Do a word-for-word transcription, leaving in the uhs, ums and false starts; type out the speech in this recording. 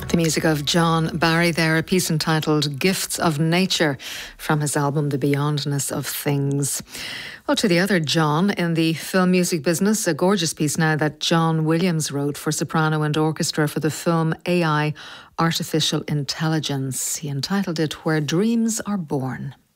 The music of John Barry there, a piece entitled Gifts of Nature from his album The Beyondness of Things. Well, to the other John in the film music business, a gorgeous piece now that John Williams wrote for soprano and orchestra for the film A I, Artificial Intelligence. He entitled it Where Dreams Are Born.